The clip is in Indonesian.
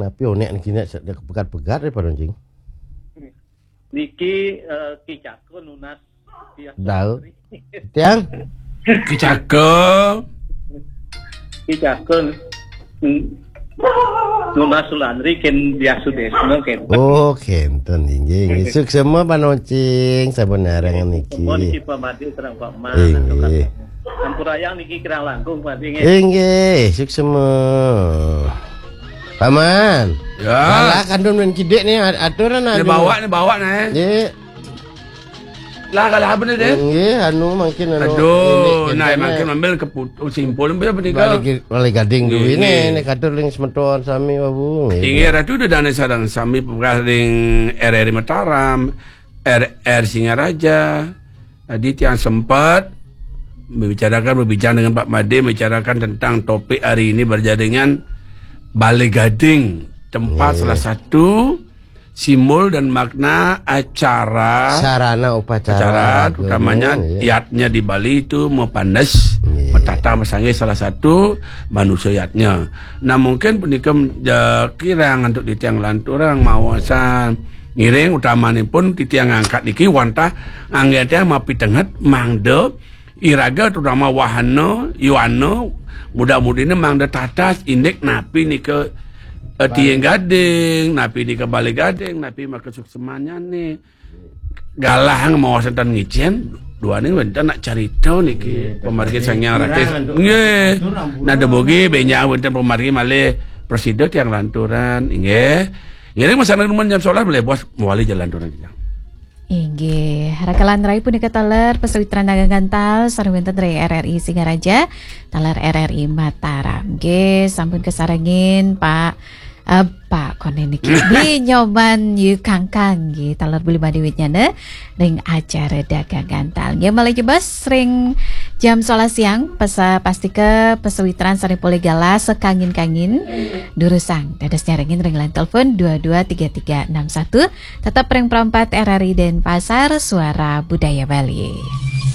pionek niki nek pegat-pegat daripada anjing. Niki Kicako Nunas Dau. Tiang Kicako Nunas Sulandri ken Biasudesno ken. oh kenten inggih suksema panoncing sabenarangan niki Mohon iki pamati terang Pak Man. inggih Sampurayang niki kirang langkung pamati nggih. inggih suksema Paman ya alah kandun men kidek nih aturan ni bawa nih nggih lah kalau apa nih deh nggih anu mungkin anu aduh nah makin ambil simpul ambil apa nih balik gading duwi nek katur ling semeton sami babu Ingat ratu udah dana sarang sami penggaling RRI Mataram, RR Singaraja. Tadi yang sempat berbicara dengan Pak Made membicarakan tentang topik hari ini berjaringan Balai Gading, tempat salah satu simbol dan makna acara sarana upacara utamanya yatnya di Bali itu mau pandas tata masangnya salah satu manusia yatnya. Nah mungkin penikam kirang untuk di tiang lanturang mawasan ngiring utamanya pun di tiang angkat niki wanta anggetnya mapi tenget mangde iraga terutama wahana yuano mudah-mudahnya mangde tatas indek napi nih ke tiang gading napi di ke Balai Gading napi maka suksemannya nih galah mawasan tan ngicen dua nih wenta nak carita niki pemargi sangnya rakyat nggih nada bogi benya wenta pemargi malih presiden yang lanturan nggih ngene masana rumah jam 11 boleh bos muali jalan lanturan kita inggih harakalan rai punika taler pesawitran dagang gantal sareng wonten dari RRI Singaraja taler RRI Mataram nggih sampun kesarengin Pak konen iki nyoman yu kangkang nggih taler beli badiwitnya ne ring acara dagang gantal nggih malih jebas ring jam 11 siang pasti ke pesawitran sari poligala sekangin-kangin durusang dadas nyarengin ring line telepon 223361 tetap ring perempat RRI Denpasar Suara Budaya Bali.